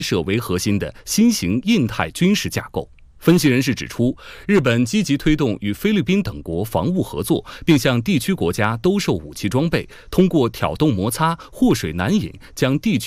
设为核心的新型印太军事架构。分析人士指出，日本积极推动与菲律宾等国防务合作，并向地区国家兜售武器装备，通过挑动摩擦、祸水难引，将地区